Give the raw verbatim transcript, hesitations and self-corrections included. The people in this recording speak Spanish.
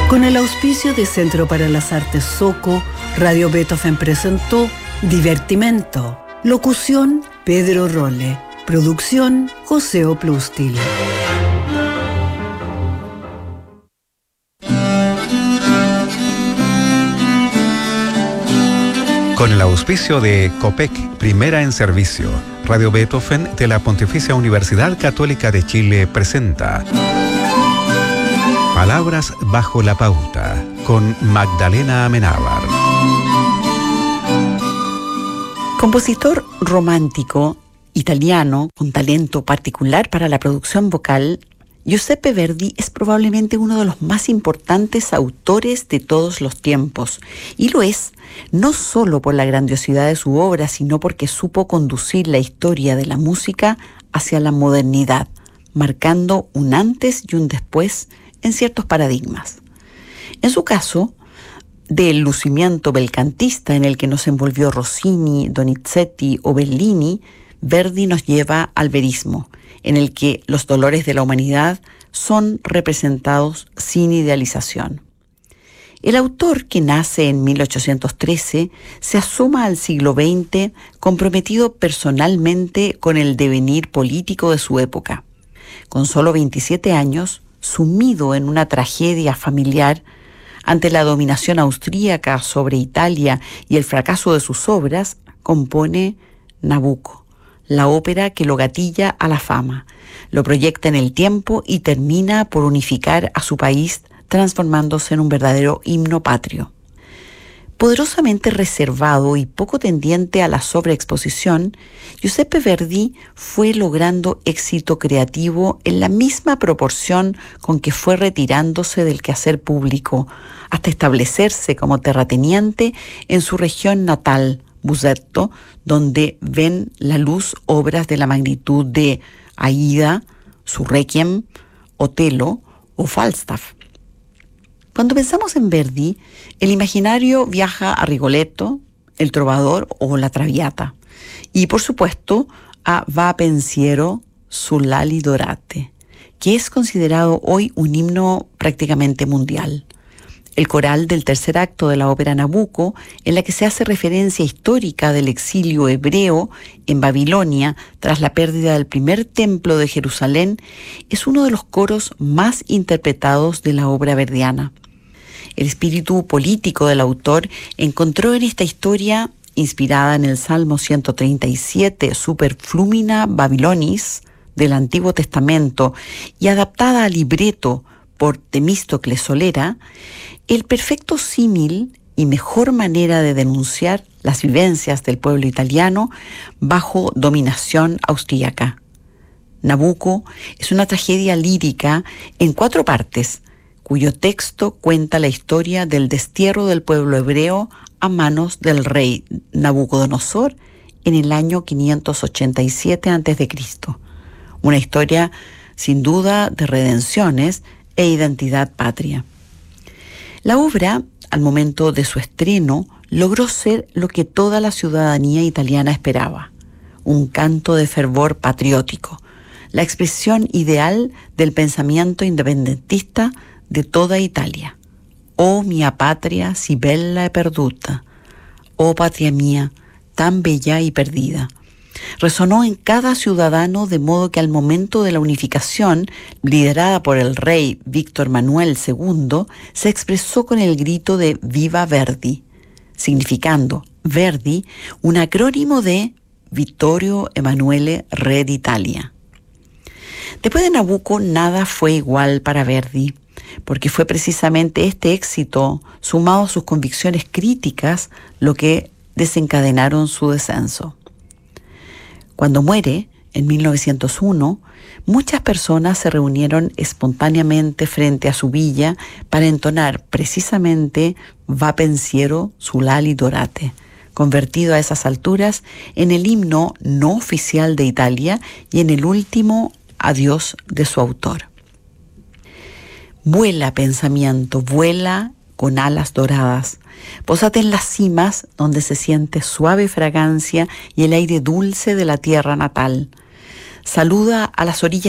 Con el auspicio de Centro para las Artes Soco, Radio Beethoven presentó Divertimento. Locución, Pedro Rolle. Producción, José Oplustil. Con el auspicio de COPEC, primera en servicio, Radio Beethoven de la Pontificia Universidad Católica de Chile presenta Palabras bajo la pauta, con Magdalena Amenábar. Compositor romántico italiano con talento particular para la producción vocal, Giuseppe Verdi es probablemente uno de los más importantes autores de todos los tiempos, y lo es no solo por la grandiosidad de su obra, sino porque supo conducir la historia de la música hacia la modernidad, marcando un antes y un después en ciertos paradigmas. En su caso, del lucimiento belcantista en el que nos envolvió Rossini, Donizetti o Bellini, Verdi nos lleva al verismo, en el que los dolores de la humanidad son representados sin idealización. El autor, que nace en mil ochocientos trece, se asoma al siglo veinte comprometido personalmente con el devenir político de su época. Con solo veintisiete años, sumido en una tragedia familiar, ante la dominación austríaca sobre Italia y el fracaso de sus obras, compone Nabucco, la ópera que lo gatilla a la fama, lo proyecta en el tiempo y termina por unificar a su país, transformándose en un verdadero himno patrio. Poderosamente reservado y poco tendiente a la sobreexposición, Giuseppe Verdi fue logrando éxito creativo en la misma proporción con que fue retirándose del quehacer público, hasta establecerse como terrateniente en su región natal, Busetto, donde ven la luz obras de la magnitud de Aida, su Requiem, Otello o Falstaff. Cuando pensamos en Verdi, el imaginario viaja a Rigoletto, El Trovador o La Traviata, y por supuesto a Va Pensiero sull'ali dorate, que es considerado hoy un himno prácticamente mundial. El coral del tercer acto de la ópera Nabucco, en la que se hace referencia histórica del exilio hebreo en Babilonia tras la pérdida del primer templo de Jerusalén, es uno de los coros más interpretados de la obra verdiana. El espíritu político del autor encontró en esta historia, inspirada en el Salmo ciento treinta y siete, Super Flumina Babilonis, del Antiguo Testamento, y adaptada al libreto por Temístocles Solera, el perfecto símil y mejor manera de denunciar las vivencias del pueblo italiano bajo dominación austríaca. Nabucco es una tragedia lírica en cuatro partes, cuyo texto cuenta la historia del destierro del pueblo hebreo a manos del rey Nabucodonosor en el año quinientos ochenta y siete antes de Cristo. Una historia sin duda de redenciones e identidad patria. La obra, al momento de su estreno, logró ser lo que toda la ciudadanía italiana esperaba: un canto de fervor patriótico, la expresión ideal del pensamiento indipendentista de toda Italia. Oh mia patria, si bella e perduta, oh patria mía, tan bella y perdida. Resonó en cada ciudadano, de modo que al momento de la unificación, liderada por el rey Víctor Manuel segundo, se expresó con el grito de Viva Verdi, significando Verdi un acrónimo de Vittorio Emanuele, Re d'Italia. Después de Nabucco, nada fue igual para Verdi, porque fue precisamente este éxito, sumado a sus convicciones críticas, lo que desencadenaron su descenso. Cuando muere, en mil novecientos uno, muchas personas se reunieron espontáneamente frente a su villa para entonar precisamente Va Pensiero sull'ali dorate, convertido a esas alturas en el himno no oficial de Italia y en el último adiós de su autor. Vuela, pensamiento, vuela con alas doradas. Pósate en las cimas donde se siente suave fragancia y el aire dulce de la tierra natal. Saluda a las orillas